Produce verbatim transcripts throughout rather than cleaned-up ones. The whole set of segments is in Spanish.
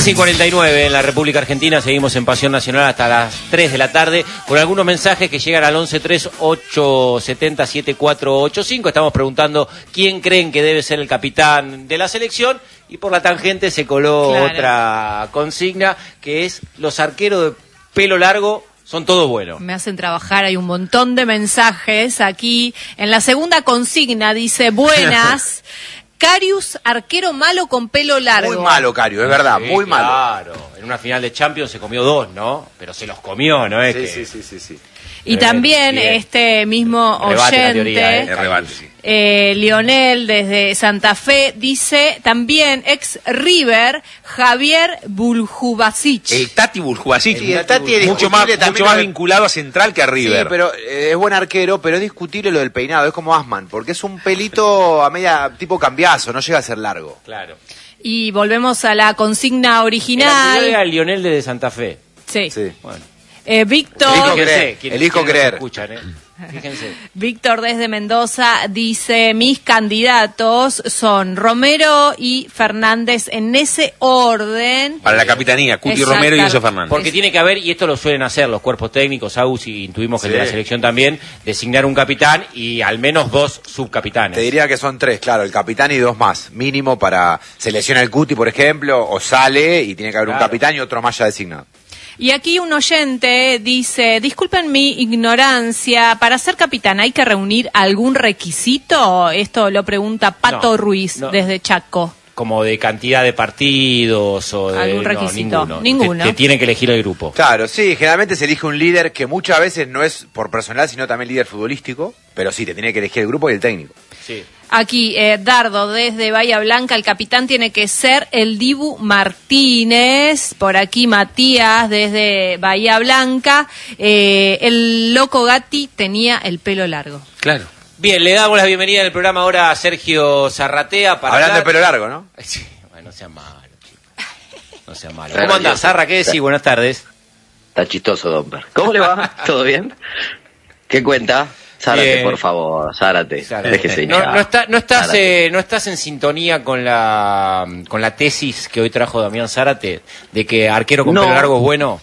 quince y cuarenta y nueve en la República Argentina, seguimos en Pasión Nacional hasta las tres de la tarde, con algunos mensajes que llegan al once tres ocho siete cero siete cuatro ocho cinco. Estamos preguntando quién creen que debe ser el capitán de la selección, y por la tangente se coló claro. otra consigna, que es los arqueros de pelo largo son todo bueno. Me hacen trabajar, hay un montón de mensajes aquí. En la segunda consigna dice, buenas, Karius, arquero malo con pelo largo. Muy malo, Karius, es verdad, sí, muy malo. Claro, en una final de Champions se comió dos, ¿no? Pero se los comió, ¿no es sí, que... Sí, sí, sí, sí. Y bien, también bien. Este mismo Rebate oyente, teoría, ¿eh? Rebate, sí. eh, Lionel desde Santa Fe, dice también ex River, Javier Buljubasic. El Tati Buljubasic, sí, el Tati es mucho más, mucho más vinculado a Central que a River. Sí, pero eh, es buen arquero, pero es discutible lo del peinado, es como Asman, porque es un pelito a media tipo cambiazo, no llega a ser largo. Claro. Y volvemos a la consigna original. El era el Lionel desde Santa Fe. Sí. Sí. Bueno. Eh, Víctor, elijo creer, elijo creer. Escuchan, ¿eh? Fíjense. Víctor desde Mendoza dice, mis candidatos son Romero y Fernández en ese orden. Para la capitanía, Cuti Exacto. Romero y Enzo Fernández. Porque tiene que haber, y esto lo suelen hacer los cuerpos técnicos, A U S, y intuimos que sí. el de la selección también, designar un capitán y al menos dos subcapitanes. Te diría que son tres, claro, el capitán y dos más, mínimo para seleccionar el Cuti, por ejemplo, o sale y tiene que haber claro. un capitán y otro más ya designado. Y aquí un oyente dice, disculpen mi ignorancia, ¿para ser capitán hay que reunir algún requisito? Esto lo pregunta Pato no, Ruiz no. desde Chaco. Como de cantidad de partidos o de... ¿Algún requisito? No, ninguno. Ninguno. Que, que tiene que elegir el grupo. Claro, sí, generalmente se elige un líder que muchas veces no es por personal, sino también líder futbolístico, pero sí, te tiene que elegir el grupo y el técnico. Sí. Aquí, eh, Dardo, desde Bahía Blanca, el capitán tiene que ser el Dibu Martínez. Por aquí, Matías, desde Bahía Blanca. Eh, el Loco Gatti tenía el pelo largo. Claro. Bien, le damos la bienvenida en el programa ahora a Sergio Zarratea. Para Hablando hablar... de pelo largo, ¿no? Sí, bueno, no sea malo, chico. No sea malo. ¿Cómo andás, Zarra? ¿Qué decís? Buenas tardes. Está chistoso, Domper. ¿Cómo le va? ¿Todo bien? ¿Qué cuenta? Zárate, bien. Por favor, Zárate. Zárate. Déjese no, no, está, no, estás, eh, no estás en sintonía con la con la tesis que hoy trajo Damián Zárate, de que arquero con no. pelo largo es bueno.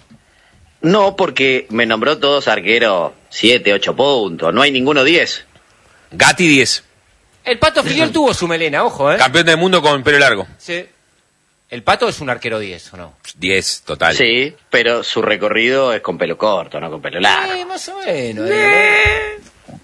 No, porque me nombró todos arqueros siete, ocho puntos. No hay ninguno diez. Gatti diez. El Pato Filiol tuvo su melena, ojo, ¿eh? Campeón del mundo con pelo largo. Sí. ¿El Pato es un arquero diez o no? diez, total. Sí, pero su recorrido es con pelo corto, no con pelo largo. Sí, más o menos. Eh.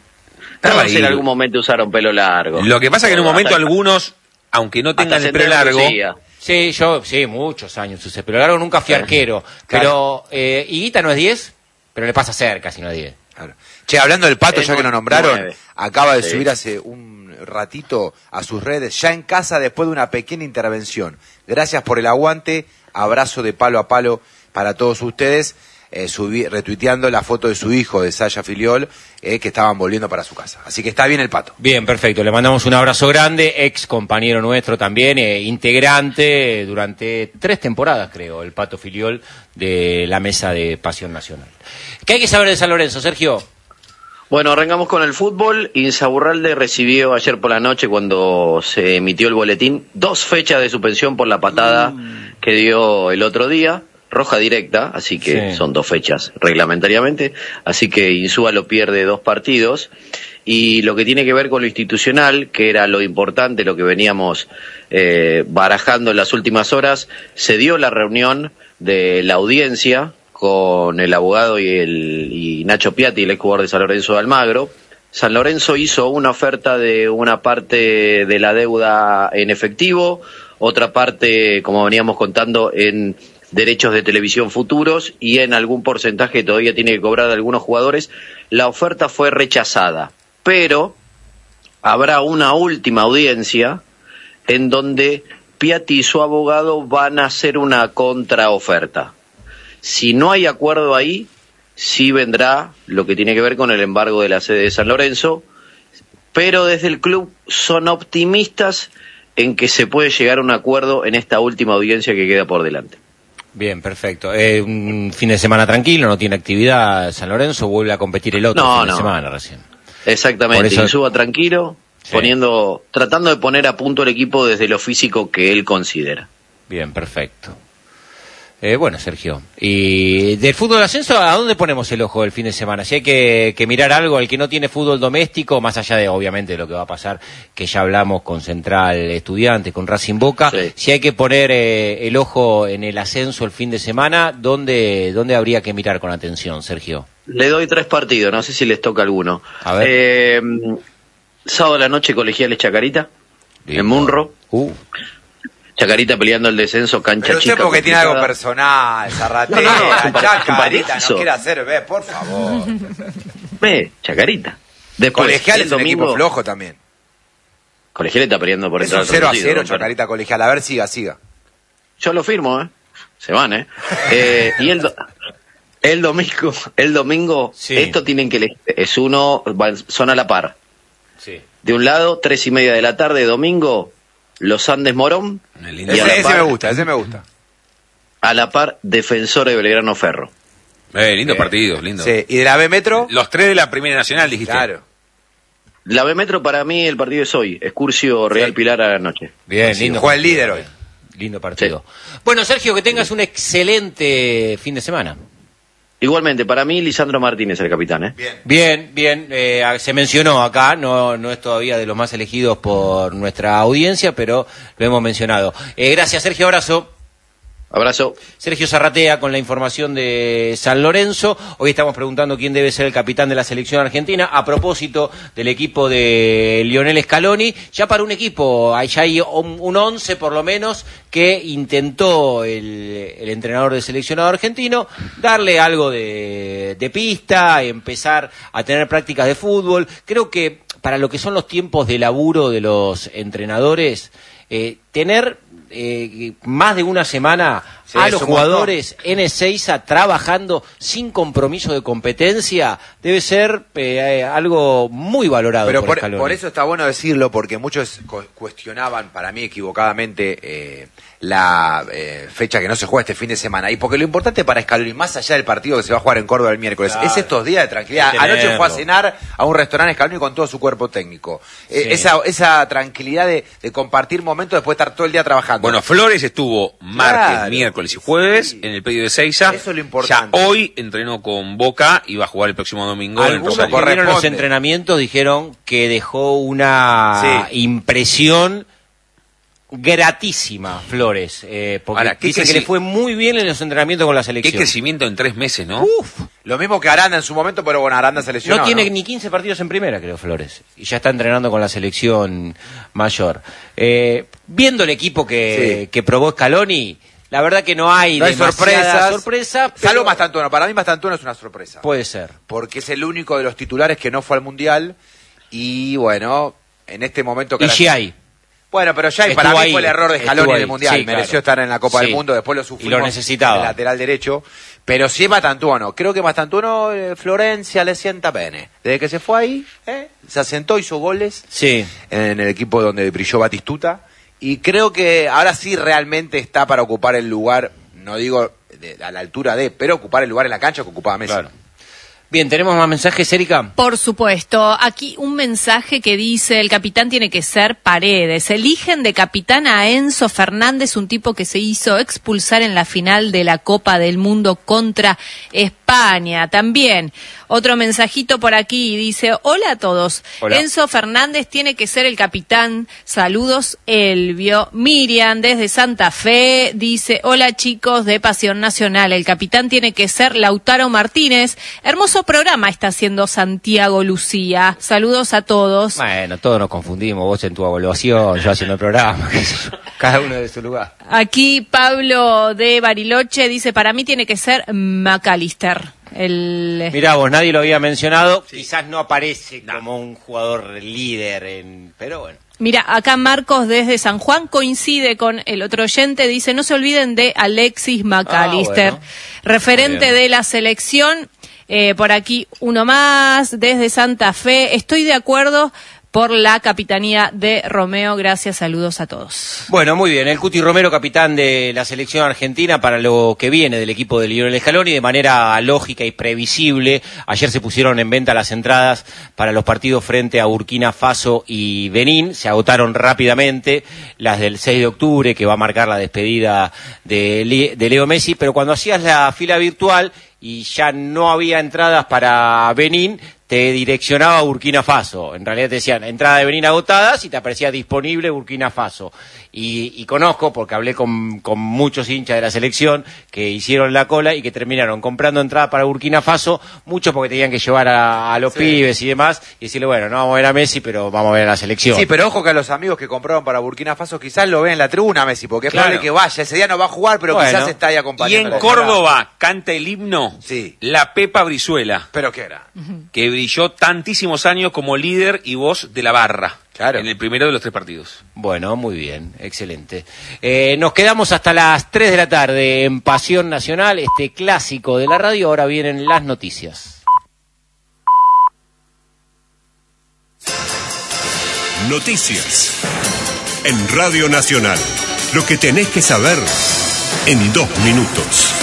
Todos en algún momento usaron pelo largo. Lo que pasa es que en un momento algunos, aunque no tengan el pelo largo... Sí, yo, sí, muchos años usé pelo largo, nunca fui arquero. Pero, eh, Higuita no es diez, pero le pasa cerca si no es diez. Claro. Che, hablando del Pato, es ya que lo nombraron, nueve. Acaba de sí. subir hace un ratito a sus redes, ya en casa después de una pequeña intervención. Gracias por el aguante, abrazo de palo a palo para todos ustedes. Eh, subí, retuiteando la foto de su hijo, de Saya Filiol, eh, que estaban volviendo para su casa. Así que está bien el Pato. Bien, perfecto. Le mandamos un abrazo grande, ex compañero nuestro también, eh, integrante durante tres temporadas, creo, el Pato Filiol de la mesa de Pasión Nacional. ¿Qué hay que saber de San Lorenzo, Sergio? Bueno, arrancamos con el fútbol. Insaurralde recibió ayer por la noche, cuando se emitió el boletín, dos fechas de suspensión por la patada mm. que dio el otro día. Roja directa, así que sí. son dos fechas reglamentariamente, así que Insúa lo pierde dos partidos. Y lo que tiene que ver con lo institucional, que era lo importante, lo que veníamos eh, barajando en las últimas horas, se dio la reunión de la audiencia con el abogado y, el, y Nacho Piatti, el ex jugador de San Lorenzo de Almagro. San Lorenzo hizo una oferta de una parte de la deuda en efectivo, otra parte, como veníamos contando, en derechos de televisión futuros y en algún porcentaje todavía tiene que cobrar de algunos jugadores. La oferta fue rechazada, pero habrá una última audiencia en donde Piatti y su abogado van a hacer una contraoferta. Si no hay acuerdo ahí, sí vendrá lo que tiene que ver con el embargo de la sede de San Lorenzo, pero desde el club son optimistas en que se puede llegar a un acuerdo en esta última audiencia que queda por delante. Bien, perfecto. Eh, un fin de semana tranquilo, no tiene actividad San Lorenzo, vuelve a competir el otro no, fin no. de semana recién. Exactamente, eso... Insúa tranquilo, sí. poniendo, tratando de poner a punto el equipo desde lo físico que él considera. Bien, perfecto. Eh, bueno, Sergio, y del fútbol de ascenso, ¿a dónde ponemos el ojo el fin de semana? Si hay que, que mirar algo, el que no tiene fútbol doméstico, más allá de, obviamente, lo que va a pasar, que ya hablamos con Central Estudiantes, con Racing Boca, Sí. si hay que poner eh, el ojo en el ascenso el fin de semana, ¿dónde, dónde habría que mirar con atención, Sergio? Le doy tres partidos, no sé si les toca alguno. A ver. Eh, sábado a la noche, Colegiales Chacarita, en Munro. Uh. Chacarita peleando el descenso, cancha Pero usted chica. porque tiene algo complicada. personal, Zarratea, No, no, no, es un par- Chacarita, partidazo. no quiere hacer, ve, por favor. Ve, Chacarita. Después, Colegial el es un equipo domingo, flojo también. Colegial está peleando por Es entrar un al cero a reducido, cero compadre. Chacarita Colegial. A ver, siga, siga. Yo lo firmo, ¿eh? Se van, ¿eh? eh y el, do- el domingo, el domingo, Sí. esto tienen que elegir. Es uno, van- son a la par. Sí. De un lado, tres y media de la tarde, domingo, Los Andes Morón. El lindo Y a la Ese, ese par- me gusta, ese me gusta. A la par, Defensor de Belgrano Ferro. Eh, lindo Eh, partido, lindo. Sí, y de la B Metro, Los tres de la Primera Nacional, dijiste. claro. La B Metro para mí el partido es hoy. Excursio Real Sí. Pilar a la noche. Bien, Sí, lindo. juega el partido, líder hoy. Lindo partido. Bueno, Sergio, que tengas un excelente fin de semana. Igualmente, para mí Lisandro Martínez el capitán, ¿eh? Bien. Bien, bien, eh, se mencionó acá, no, no es todavía de los más elegidos por nuestra audiencia, pero lo hemos mencionado. Eh, gracias, Sergio, abrazo. Abrazo. Sergio Zarratea con la información de San Lorenzo. Hoy estamos preguntando quién debe ser el capitán de la selección argentina a propósito del equipo de Lionel Scaloni. Ya para un equipo, ya hay un, un once por lo menos que intentó el, el entrenador del seleccionado argentino darle algo de, de pista, empezar a tener prácticas de fútbol. Creo que para lo que son los tiempos de laburo de los entrenadores, eh, tener eh, más de una semana Sí, a es los un jugadores en Ezeiza trabajando sin compromiso de competencia debe ser eh, algo muy valorado Pero por por, Scaloni. por eso está bueno decirlo, porque muchos cu- cuestionaban, para mí equivocadamente, eh, la eh, fecha que no se juega este fin de semana. Y porque lo importante para Scaloni, más allá del partido que se va a jugar en Córdoba el miércoles, Claro. es estos días de tranquilidad. Hay que Anoche fue a tenerlo. cenar a un restaurante Scaloni con todo su cuerpo técnico. Eh, Sí. esa, esa tranquilidad de, de compartir momentos después de estar todo el día trabajando. Bueno, Flores estuvo martes, Claro. miércoles y jueves Sí. en el predio de Ezeiza. Eso es lo importante. Ya hoy entrenó con Boca y va a jugar el próximo domingo en Algunos Rosario. que vieron los corresponde. entrenamientos dijeron que dejó una Sí. impresión gratísima Flores, eh, porque Ahora, ¿qué dice que creci- le fue muy bien en los entrenamientos con la Qué selección. crecimiento en tres meses, ¿no? Uf, Lo mismo que Aranda en su momento, pero bueno, Aranda se lesionó. no tiene ¿no? ni quince partidos en primera, creo, Flores. Y ya está entrenando con la selección mayor. Eh, viendo el equipo que, Sí. que probó Scaloni, la verdad que no hay, No hay demasiada sorpresas. sorpresa, pero Salvo Mastantuono. Para mí Mastantuono es una sorpresa. puede ser. Porque es el único de los titulares que no fue al Mundial. Y bueno, en este momento... Y Cara- Giai. Bueno, pero ya Estuvo para mí ahí, fue el error de estuvo Scaloni en ahí, el Mundial. sí, Mereció claro. estar en la Copa Sí. del Mundo, después lo Y sufrimos lo necesitaba. en el lateral derecho. Pero sí es Mastantuono. Creo que Mastantuono, eh, Florencia le sienta pene. Desde que se fue ahí, eh, se asentó, hizo goles Sí. en el equipo donde brilló Batistuta. Y creo que ahora sí realmente está para ocupar el lugar, no digo de- a la altura de, pero ocupar el lugar en la cancha que ocupaba Messi. Claro. Bien, ¿tenemos más mensajes, Erika? Por supuesto. Aquí un mensaje que dice, el capitán tiene que ser Paredes. Eligen de capitán a Enzo Fernández, un tipo que se hizo expulsar en la final de la Copa del Mundo contra España. También, otro mensajito por aquí dice, hola a todos. Hola. Enzo Fernández tiene que ser el capitán. Saludos, Elvio. Miriam, desde Santa Fe, dice, hola chicos de Pasión Nacional. El capitán tiene que ser Lautaro Martínez. Hermoso programa está haciendo Santiago Lucía. Saludos a todos. Bueno, todos nos confundimos, vos en tu evaluación, yo haciendo el programa, qué sé yo, cada uno de su lugar. Aquí Pablo de Bariloche dice, para mí tiene que ser McAllister. El... Mirá vos, nadie lo había mencionado, quizás no aparece como un jugador líder, en... pero bueno. Mira, acá Marcos desde San Juan coincide con el otro oyente, dice, no se olviden de Alexis McAllister, Ah, bueno. referente Muy bien. de la selección. Eh, por aquí uno más, desde Santa Fe. Estoy de acuerdo, por la capitanía de Romeo. Gracias, saludos a todos. Bueno, muy bien, el Cuti Romero, capitán de la selección argentina para lo que viene del equipo de Lionel Scaloni, de manera lógica y previsible. Ayer se pusieron en venta las entradas para los partidos frente a Burkina Faso y Benín, se agotaron rápidamente, las del seis de octubre, que va a marcar la despedida de, de Leo Messi, pero cuando hacías la fila virtual y ya no había entradas para Benín, te direccionaba a Burkina Faso. En realidad te decían entrada de Benín agotadas y te aparecía disponible Burkina Faso. Y, y conozco, porque hablé con, con muchos hinchas de la selección que hicieron la cola y que terminaron comprando entrada para Burkina Faso, muchos porque tenían que llevar a, a los sí. pibes y demás, y decirle, bueno, no vamos a ver a Messi, pero vamos a ver a la selección. Sí, pero ojo que a los amigos que compraron para Burkina Faso quizás lo ven en la tribuna Messi, porque es claro. probable que vaya, ese día no va a jugar, pero bueno, quizás está ahí acompañando. Y en Córdoba canta el himno sí. La Pepa Brizuela. ¿Pero qué era? Que brilló tantísimos años como líder y voz de la barra. Claro. En el primero de los tres partidos. Bueno, muy bien, excelente. Eh, nos quedamos hasta las tres de la tarde en Pasión Nacional, este clásico de la radio. Ahora vienen las noticias. Noticias en Radio Nacional. Lo que tenés que saber en dos minutos.